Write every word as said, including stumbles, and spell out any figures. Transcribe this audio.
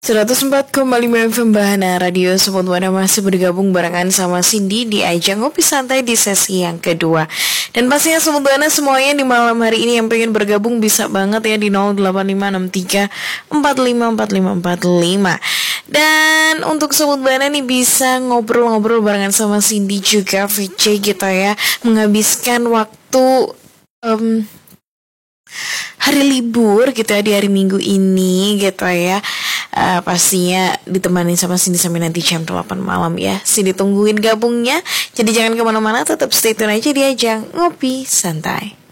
seratus empat koma lima F M Bahana Radio Sobat Buana masih bergabung barengan sama Cindy di ajang ngopi santai di sesi yang kedua. Dan pastinya Sobat Buana semuanya di malam hari ini yang pengen bergabung bisa banget ya di nol delapan lima enam tiga empat lima empat lima empat lima. Dan untuk Sobat Buana nih bisa ngobrol-ngobrol barengan sama Cindy juga V C gitu ya, menghabiskan waktu um, hari libur gitu ya di hari Minggu ini gitu ya. Uh, pastinya ditemani sama Cindy sampai nanti jam delapan malam ya. Cindy tungguin gabungnya. Jadi jangan kemana-mana, tetap stay tune aja di ajang ngopi santai.